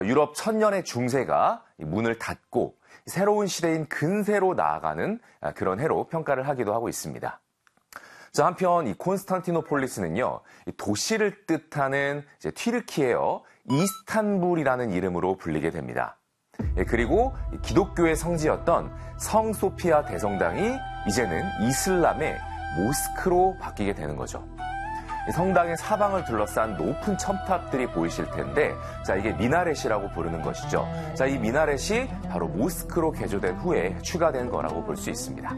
유럽 천년의 중세가 문을 닫고 새로운 시대인 근세로 나아가는 그런 해로 평가를 하기도 하고 있습니다. 자, 한편 이 콘스탄티노폴리스는요, 도시를 뜻하는 튀르키예어 이스탄불이라는 이름으로 불리게 됩니다. 그리고 기독교의 성지였던 성소피아 대성당이 이제는 이슬람의 모스크로 바뀌게 되는 거죠. 성당의 사방을 둘러싼 높은 첨탑들이 보이실 텐데, 자, 이게 미나렛이라고 부르는 것이죠. 자, 이 미나렛이 바로 모스크로 개조된 후에 추가된 거라고 볼 수 있습니다.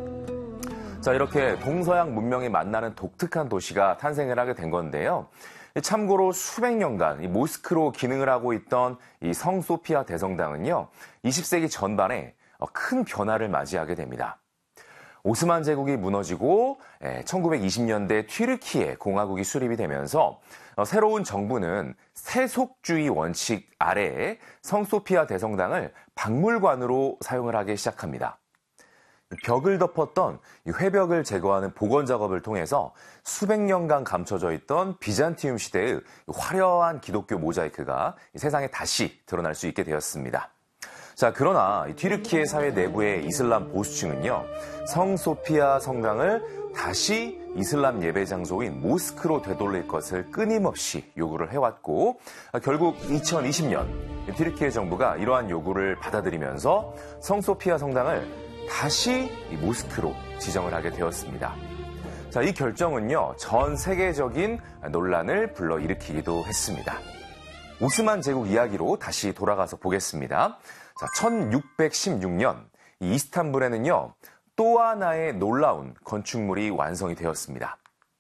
자, 이렇게 동서양 문명이 만나는 독특한 도시가 탄생을 하게 된 건데요. 참고로 수백 년간 이 모스크로 기능을 하고 있던 이 성소피아 대성당은요, 20세기 전반에 큰 변화를 맞이하게 됩니다. 오스만 제국이 무너지고 1920년대 튀르키예 공화국이 수립이 되면서 새로운 정부는 세속주의 원칙 아래에 성소피아 대성당을 박물관으로 사용을 하기 시작합니다. 벽을 덮었던 회벽을 제거하는 복원 작업을 통해서 수백 년간 감춰져 있던 비잔티움 시대의 화려한 기독교 모자이크가 세상에 다시 드러날 수 있게 되었습니다. 자, 그러나 튀르키예 사회 내부의 이슬람 보수층은요, 성소피아 성당을 다시 이슬람 예배 장소인 모스크로 되돌릴 것을 끊임없이 요구를 해왔고, 결국 2020년 튀르키예 정부가 이러한 요구를 받아들이면서 성소피아 성당을 다시 모스크로 지정을 하게 되었습니다. 자, 이 결정은요, 전 세계적인 논란을 불러일으키기도 했습니다. 오스만 제국 이야기로 다시 돌아가서 보겠습니다. 자, 1616년 이스탄불에는요, 또 하나의 놀라운 건축물이 완성이 되었습니다.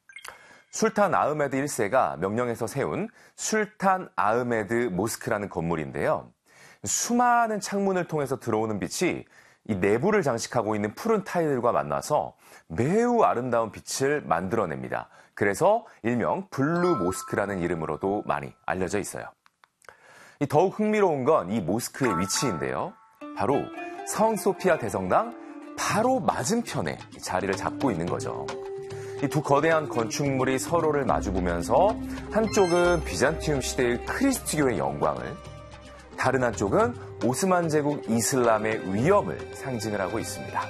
술탄 아흐메드 1세가 명령해서 세운 술탄 아흐메드 모스크라는 건물인데요. 수많은 창문을 통해서 들어오는 빛이 이 내부를 장식하고 있는 푸른 타일들과 만나서 매우 아름다운 빛을 만들어냅니다. 그래서 일명 블루 모스크라는 이름으로도 많이 알려져 있어요. 더욱 흥미로운 건 이 모스크의 위치인데요. 바로 성소피아 대성당 바로 맞은편에 자리를 잡고 있는 거죠. 이 두 거대한 건축물이 서로를 마주보면서 한쪽은 비잔티움 시대의 크리스트교의 영광을, 다른 한쪽은 오스만 제국 이슬람의 위엄을 상징을 하고 있습니다.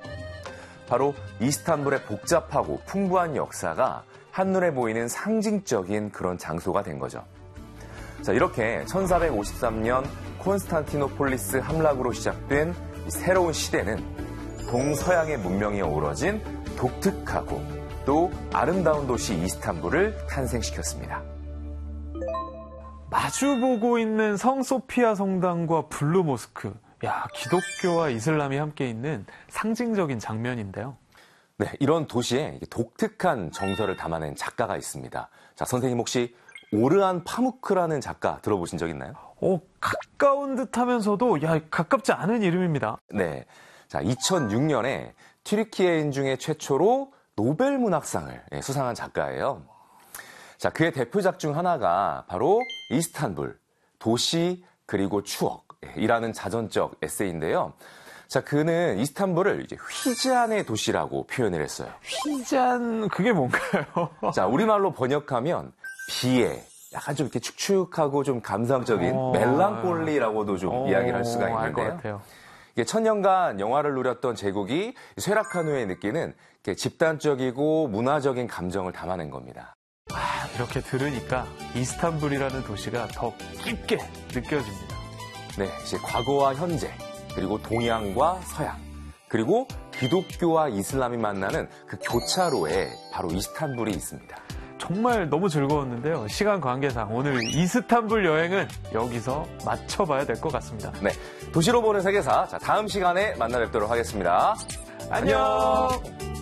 바로 이스탄불의 복잡하고 풍부한 역사가 한눈에 보이는 상징적인 그런 장소가 된 거죠. 자, 이렇게 1453년 콘스탄티노폴리스 함락으로 시작된 새로운 시대는 동서양의 문명이 어우러진 독특하고 또 아름다운 도시 이스탄불을 탄생시켰습니다. 마주보고 있는 성소피아 성당과 블루 모스크. 야, 기독교와 이슬람이 함께 있는 상징적인 장면인데요. 네, 이런 도시에 독특한 정서를 담아낸 작가가 있습니다. 자, 선생님 혹시 오르한 파무크라는 작가 들어보신 적 있나요? 가까운 듯 하면서도 가깝지 않은 이름입니다. 네. 자, 2006년에 튀르키예인 중에 최초로 노벨 문학상을 수상한 작가예요. 자, 그의 대표작 중 하나가 바로 이스탄불, 도시 그리고 추억이라는 자전적 에세이인데요. 자, 그는 이스탄불을 이제 휘잔의 도시라고 표현을 했어요. 휘잔, 그게 뭔가요? 자, 우리말로 번역하면 비애, 약간 좀 이렇게 축축하고 좀 감상적인 멜랑콜리라고도 좀 이야기를 할 수가 있는데요. 알 것 같아요. 이게 천년간 영화를 누렸던 제국이 쇠락한 후에 느끼는 집단적이고 문화적인 감정을 담아낸 겁니다. 이렇게 들으니까 이스탄불이라는 도시가 더 깊게 느껴집니다. 네, 이제 과거와 현재, 그리고 동양과 서양, 그리고 기독교와 이슬람이 만나는 그 교차로에 바로 이스탄불이 있습니다. 정말 너무 즐거웠는데요. 시간 관계상 오늘 이스탄불 여행은 여기서 마쳐봐야 될 것 같습니다. 네, 도시로 보는 세계사. 자, 다음 시간에 만나 뵙도록 하겠습니다. 안녕.